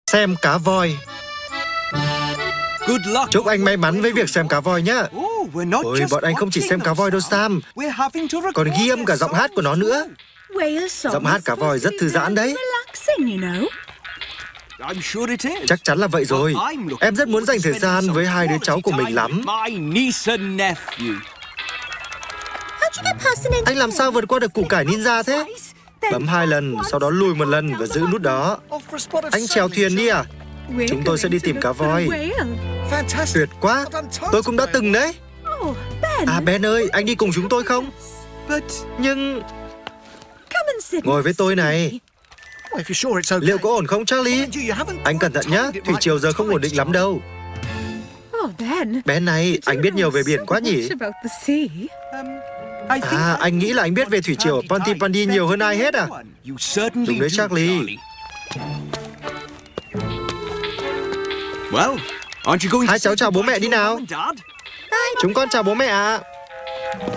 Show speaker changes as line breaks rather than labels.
Xem cá voi. Chúc anh may mắn với việc xem cá voi nhé. Ôi, bọn anh không chỉ xem cá voi đâu Sam, còn ghi âm cả giọng hát của nó nữa. Giọng hát cá voi rất thư giãn đấy. Chắc chắn là vậy rồi. Em rất muốn dành thời gian với hai đứa cháu của mình lắm. Anh làm sao vượt qua được củ cải ninja thế? Bấm 2 lần, sau đó lùi 1 lần và giữ nút đó. Anh chèo thuyền đi à? Chúng tôi sẽ đi tìm cá voi. Tuyệt quá, tôi cũng đã từng đấy. À Ben ơi, anh đi cùng chúng tôi không? Nhưng... Ngồi với tôi này. Liệu có ổn không Charlie? Anh cẩn thận nhé, thủy triều giờ không ổn định lắm đâu. Ben này, anh biết nhiều về biển quá nhỉ? À, anh nghĩ là anh biết về thủy triều Pontypandy nhiều hơn ai hết à? Đúng đấy Charlie. Hai cháu chào bố mẹ đi nào. Chúng con chào bố mẹ ạ.